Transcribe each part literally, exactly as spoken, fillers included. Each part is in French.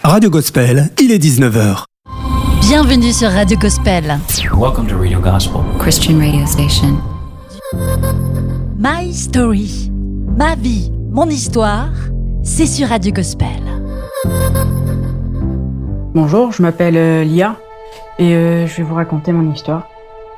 Radio Gospel, il est dix-neuf heures. Bienvenue sur Radio Gospel. Welcome to Radio Gospel, Christian radio station. My Story, ma vie, mon histoire, c'est sur Radio Gospel. Bonjour, je m'appelle euh, Lia et euh, je vais vous raconter mon histoire.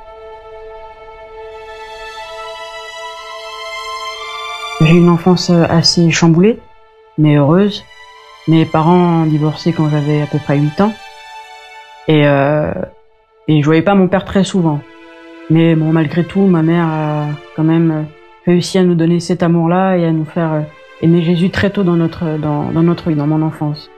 J'ai eu une enfance assez chamboulée, mais heureuse. Mes parents ont divorcé quand j'avais à peu près huit ans. Et, euh, et je voyais pas mon père très souvent. Mais bon, malgré tout, ma mère a quand même réussi à nous donner cet amour-là et à nous faire aimer Jésus très tôt dans notre, dans, dans notre vie, dans mon enfance.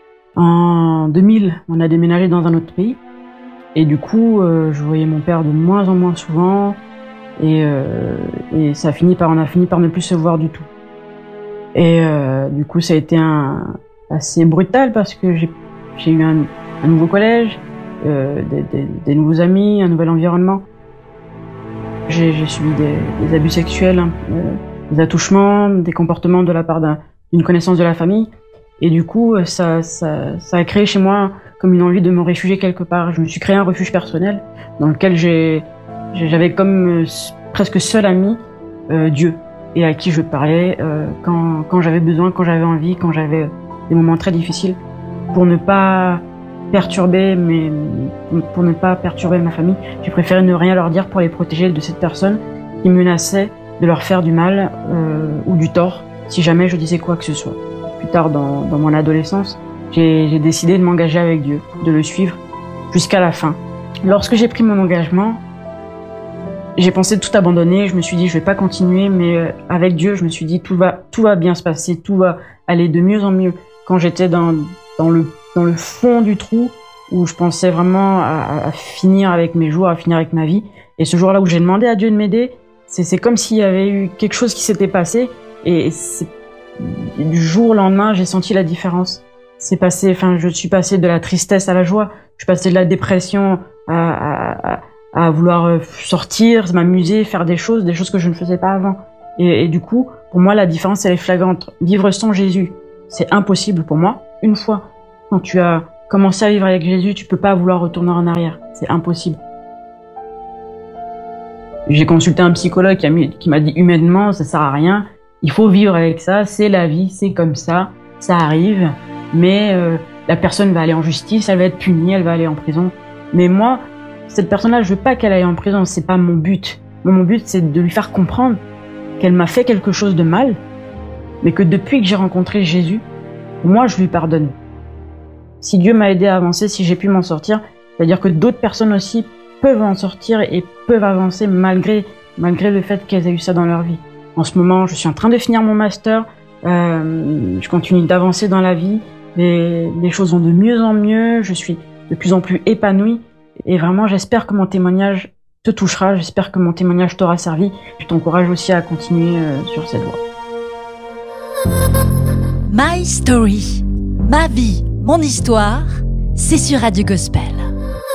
En deux mille, on a déménagé dans un autre pays. Et du coup, euh, je voyais mon père de moins en moins souvent. Et, euh, et ça a fini par, on a fini par ne plus se voir du tout. Et euh, du coup, ça a été un, assez brutal parce que j'ai, j'ai eu un, un nouveau collège, euh, des, des, des nouveaux amis, un nouvel environnement. J'ai, j'ai subi des, des abus sexuels, hein, euh, des attouchements, des comportements de la part d'un, d'une connaissance de la famille. Et du coup, ça, ça, ça a créé chez moi comme une envie de me réfugier quelque part. Je me suis créé un refuge personnel dans lequel j'ai, j'avais comme euh, presque seul ami euh, Dieu et à qui je parlais euh, quand, quand j'avais besoin, quand j'avais envie, quand j'avais des moments très difficiles, pour ne pas perturber mes, pour ne pas perturber ma famille. J'ai préféré ne rien leur dire pour les protéger de cette personne qui menaçait de leur faire du mal euh, ou du tort si jamais je disais quoi que ce soit. Plus tard dans, dans mon adolescence, j'ai, j'ai décidé de m'engager avec Dieu, de le suivre jusqu'à la fin. Lorsque j'ai pris mon engagement, j'ai pensé tout abandonner. Je me suis dit je vais pas continuer, mais avec Dieu, je me suis dit tout va, tout va bien se passer, tout va aller de mieux en mieux. Quand j'étais dans, dans le, dans le fond du trou, où je pensais vraiment à, à finir avec mes jours, à finir avec ma vie. Et ce jour-là où j'ai demandé à Dieu de m'aider, c'est, c'est comme s'il y avait eu quelque chose qui s'était passé. Et c'est, du jour au lendemain, j'ai senti la différence. C'est passé, enfin, je suis passé de la tristesse à la joie. Je suis passé de la dépression à, à, à, à vouloir sortir, m'amuser, faire des choses, des choses que je ne faisais pas avant. Et, et du coup, pour moi, la différence, elle est flagrante. Vivre sans Jésus, c'est impossible pour moi. Une fois, quand tu as commencé à vivre avec Jésus, tu peux pas vouloir retourner en arrière. C'est impossible. J'ai consulté un psychologue qui, a mis, qui m'a dit humainement, ça sert à rien. Il faut vivre avec ça. C'est la vie, c'est comme ça. Ça arrive. Mais euh, la personne va aller en justice, elle va être punie, elle va aller en prison. Mais moi, cette personne-là, je veux pas qu'elle aille en prison. C'est pas mon but. Moi, mon but, c'est de lui faire comprendre qu'elle m'a fait quelque chose de mal, mais que depuis que j'ai rencontré Jésus, moi, je lui pardonne. Si Dieu m'a aidé à avancer, si j'ai pu m'en sortir, c'est-à-dire que d'autres personnes aussi peuvent en sortir et peuvent avancer malgré, malgré le fait qu'elles aient eu ça dans leur vie. En ce moment, je suis en train de finir mon master, euh, je continue d'avancer dans la vie, les, les choses vont de mieux en mieux, je suis de plus en plus épanouie, et vraiment, j'espère que mon témoignage te touchera, j'espère que mon témoignage t'aura servi. Je t'encourage aussi à continuer euh, sur cette voie. My Story, ma vie, mon histoire, c'est sur Radio Gospel.